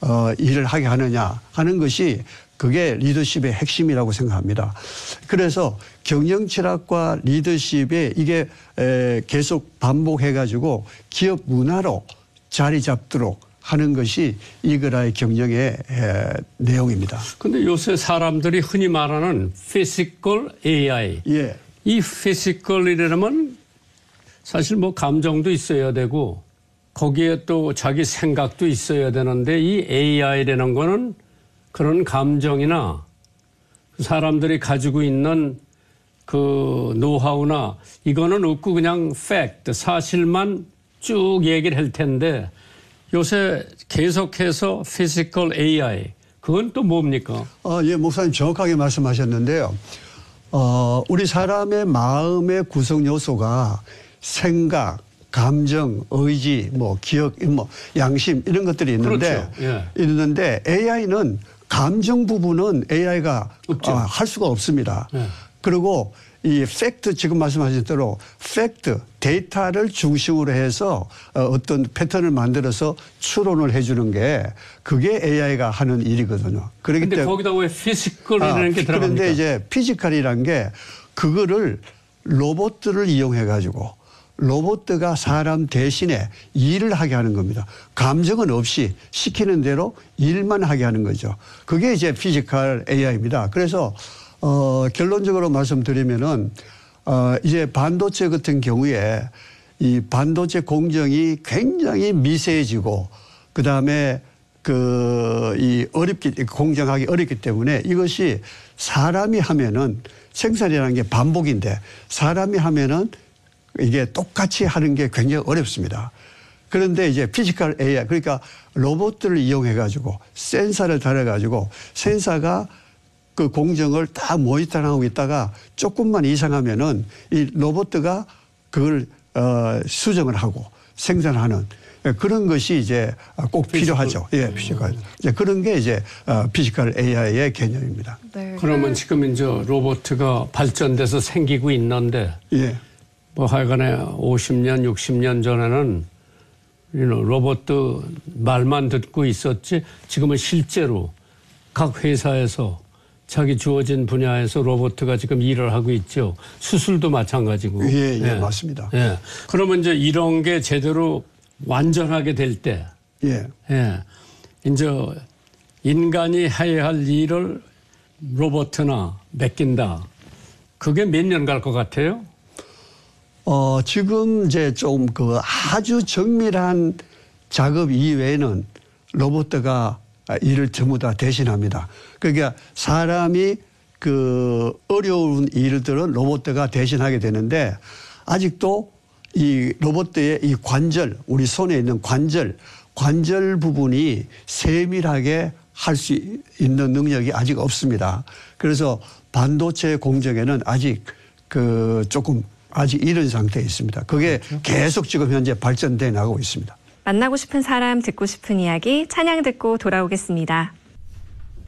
일을 하게 하느냐 하는 것이 그게 리더십의 핵심이라고 생각합니다. 그래서 경영 철학과 리더십에 이게 계속 반복해가지고 기업 문화로 자리 잡도록 하는 것이 이그라의 경영의 내용입니다. 그런데 요새 사람들이 흔히 말하는 피지컬 AI. 예. 이 피지컬이라면 사실 뭐 감정도 있어야 되고 거기에 또 자기 생각도 있어야 되는데 이 AI라는 거는 그런 감정이나 사람들이 가지고 있는 그 노하우나 이거는 없고 그냥 팩트, 사실만 쭉 얘기를 할 텐데 요새 계속해서 피지컬 AI, 그건 또 뭡니까? 예, 목사님 정확하게 말씀하셨는데요. 우리 사람의 마음의 구성 요소가 생각, 감정, 의지, 뭐 기억, 뭐 양심 이런 것들이 있는데, 그렇죠. 예. 있는데 AI는 감정 부분은 AI가 할 수가 없습니다. 예. 그리고 이 팩트, 지금 말씀하신 대로 팩트, 데이터를 중심으로 해서 어떤 패턴을 만들어서 추론을 해주는 게 그게 AI가 하는 일이거든요. 그런데 거기다 왜 피지컬이라는 게 들어갑니까? 그런데 이제 피지컬이라는 게 그거를 로봇들을 이용해 가지고 로봇가 사람 대신에 일을 하게 하는 겁니다. 감정은 없이 시키는 대로 일만 하게 하는 거죠. 그게 이제 피지컬 AI입니다. 그래서 결론적으로 말씀드리면은 이제 반도체 같은 경우에 이 반도체 공정이 굉장히 미세해지고 그다음에 공정하기 어렵기 때문에 이것이 사람이 하면은 생산이라는 게 반복인데 사람이 하면은 이게 똑같이 하는 게 굉장히 어렵습니다. 그런데 이제 피지컬 AI, 그러니까 로봇들을 이용해 가지고 센서를 달아 가지고 센서가 그 공정을 다 모니터링하고 있다가 조금만 이상하면은 이 로봇가 그걸 수정을 하고 생산하는 그런 것이 이제 꼭 필요하죠. 예, 피지컬. 그런 게 이제 피지컬 AI의 개념입니다. 네. 그러면 지금 이제 로봇가 발전돼서 생기고 있는데 예. 뭐 하여간에 50년, 60년 전에는 로봇도 말만 듣고 있었지 지금은 실제로 각 회사에서 자기 주어진 분야에서 로봇가 지금 일을 하고 있죠. 수술도 마찬가지고. 예, 예, 맞습니다. 예. 그러면 이제 이런 게 제대로 완전하게 될 때. 예. 예. 이제 인간이 해야 할 일을 로봇나 맡긴다. 그게 몇 년 갈 것 같아요? 지금 이제 좀 아주 정밀한 작업 이외에는 로봇가 일을 전부 다 대신합니다. 그러니까 사람이 어려운 일들은 로봇가 대신하게 되는데 아직도 이 로봇의 이 관절, 우리 손에 있는 관절 부분이 세밀하게 할 수 있는 능력이 아직 없습니다. 그래서 반도체 공정에는 아직 조금 아직 이른 상태에 있습니다. 그게 그렇죠. 계속 지금 현재 발전돼 나가고 있습니다. 만나고 싶은 사람, 듣고 싶은 이야기, 찬양 듣고 돌아오겠습니다.